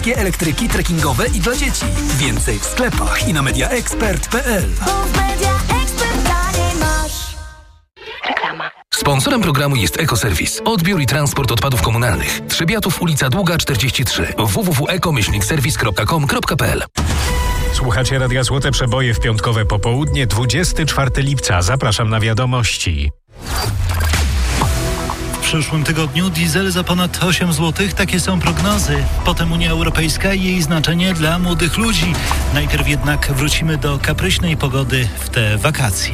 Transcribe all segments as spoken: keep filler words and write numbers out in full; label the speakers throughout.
Speaker 1: Elektryki trekkingowe i dla dzieci. Więcej w sklepach i na media expert kropka p l.
Speaker 2: Reklama.
Speaker 3: Sponsorem programu jest Ekoserwis. Odbiór i transport odpadów komunalnych. Trzebiatów, ulica Długa czterdzieści trzy. w w w kropka eko myślnik serwis kropka com kropka p l.
Speaker 4: Słuchacie Radia Złote Przeboje w piątkowe popołudnie, dwudziestego czwartego lipca. Zapraszam na wiadomości.
Speaker 5: W przyszłym tygodniu diesel za ponad osiem złotych. Takie są prognozy. Potem Unia Europejska i jej znaczenie dla młodych ludzi. Najpierw jednak wrócimy do kapryśnej pogody w te wakacje.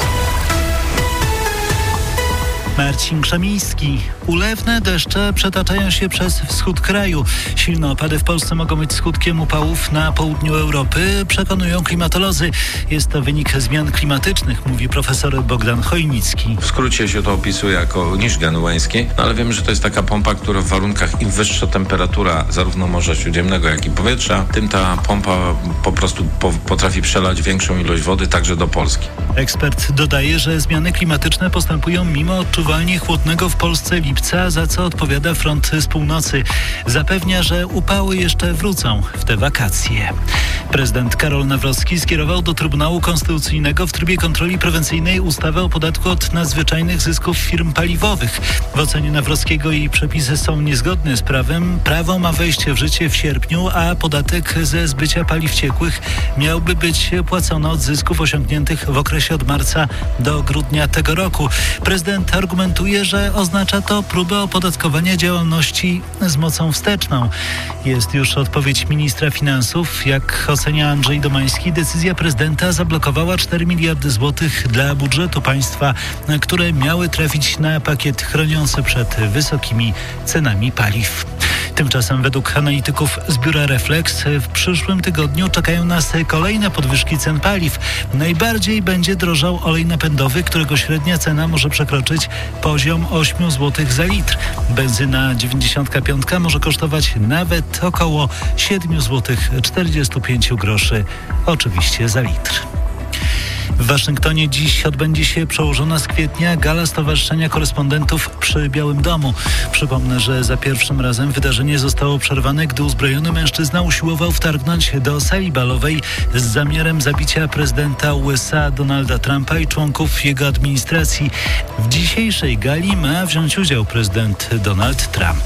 Speaker 5: Marcin Krzemiński. Ulewne deszcze przetaczają się przez wschód kraju. Silne opady w Polsce mogą być skutkiem upałów na południu Europy, przekonują klimatolodzy. Jest to wynik zmian klimatycznych, mówi profesor Bogdan Chojnicki.
Speaker 6: W skrócie się to opisuje jako niż genueński, no ale wiemy, że to jest taka pompa, która w warunkach im wyższa temperatura zarówno Morza Śródziemnego, jak i powietrza, tym ta pompa po prostu po, potrafi przelać większą ilość wody także do Polski.
Speaker 5: Ekspert dodaje, że zmiany klimatyczne postępują mimo odczuwalnie chłodnego w Polsce lipca, za co odpowiada front z północy. Zapewnia, że upały jeszcze wrócą w te wakacje. Prezydent Karol Nawrocki skierował do Trybunału Konstytucyjnego w trybie kontroli prewencyjnej ustawę o podatku od nadzwyczajnych zysków firm paliwowych. W ocenie Nawrockiego jej przepisy są niezgodne z prawem. Prawo ma wejść w życie w sierpniu, a podatek ze zbycia paliw ciekłych miałby być płacony od zysków osiągniętych w okresie od marca do grudnia tego roku. Prezydent argumentuje, że oznacza to próbę opodatkowania działalności z mocą wsteczną. Jest już odpowiedź ministra finansów. Jak ocenia Andrzej Domański, decyzja prezydenta zablokowała cztery miliardy złotych dla budżetu państwa, które miały trafić na pakiet chroniący przed wysokimi cenami paliw. Tymczasem według analityków z biura Reflex w przyszłym tygodniu czekają nas kolejne podwyżki cen paliw. Najbardziej będzie drożał olej napędowy, którego średnia cena może przekroczyć poziom osiem złotych za litr. Benzyna dziewięćdziesiąt pięć może kosztować nawet około siedem złotych czterdzieści pięć groszy, oczywiście za litr. W Waszyngtonie dziś odbędzie się przełożona z kwietnia gala Stowarzyszenia Korespondentów przy Białym Domu. Przypomnę, że za pierwszym razem wydarzenie zostało przerwane, gdy uzbrojony mężczyzna usiłował wtargnąć do sali balowej z zamiarem zabicia prezydenta U S A Donalda Trumpa i członków jego administracji. W dzisiejszej gali ma wziąć udział prezydent Donald Trump.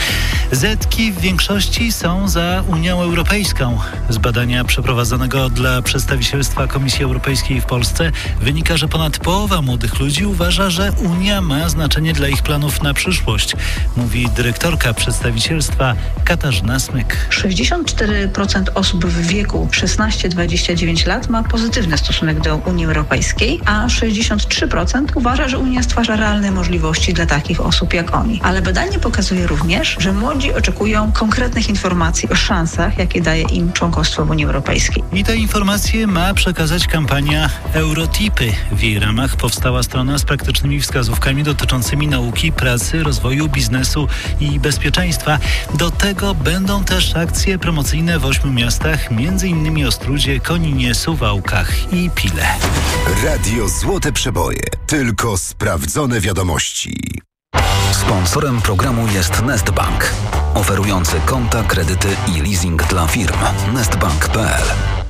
Speaker 5: Zetki w większości są za Unią Europejską. Z badania przeprowadzonego dla przedstawicielstwa Komisji Europejskiej w Polsce wynika, że ponad połowa młodych ludzi uważa, że Unia ma znaczenie dla ich planów na przyszłość, mówi dyrektorka przedstawicielstwa Katarzyna Smyk.
Speaker 7: sześćdziesiąt cztery procent osób w wieku szesnaście do dwudziestu dziewięciu lat ma pozytywny stosunek do Unii Europejskiej, a sześćdziesiąt trzy procent uważa, że Unia stwarza realne możliwości dla takich osób jak oni. Ale badanie pokazuje również, że młodzi oczekują konkretnych informacji o szansach, jakie daje im członkostwo w Unii Europejskiej.
Speaker 5: I te informacje ma przekazać kampania Eurotipy. W jej ramach powstała strona z praktycznymi wskazówkami dotyczącymi nauki, pracy, rozwoju, biznesu i bezpieczeństwa. Do tego będą też akcje promocyjne w ośmiu miastach, między innymi Ostródzie, Koninie, Suwałkach i Pile.
Speaker 8: Radio Złote Przeboje. Tylko sprawdzone wiadomości.
Speaker 3: Sponsorem programu jest Nestbank, oferujący konta, kredyty i leasing dla firm. nestbank kropka p l.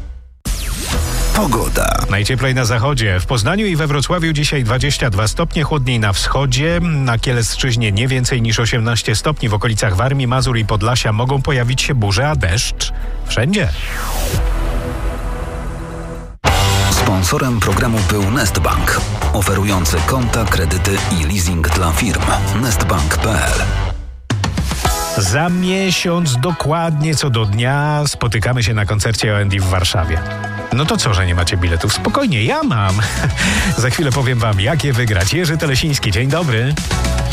Speaker 8: Pogoda.
Speaker 4: Najcieplej na zachodzie. W Poznaniu i we Wrocławiu dzisiaj dwadzieścia dwa stopnie, chłodniej na wschodzie. Na Kielecczyźnie nie więcej niż osiemnaście stopni. W okolicach Warmii, Mazur i Podlasia mogą pojawić się burze, a deszcz wszędzie.
Speaker 3: Sponsorem programu był Nestbank, oferujący konta, kredyty i leasing dla firm. nestbank kropka p l.
Speaker 4: Za miesiąc, dokładnie co do dnia, spotykamy się na koncercie O and D w Warszawie. No to co, że nie macie biletów? Spokojnie, ja mam. Za chwilę powiem wam, jak je wygrać. Jerzy Telesiński, dzień dobry.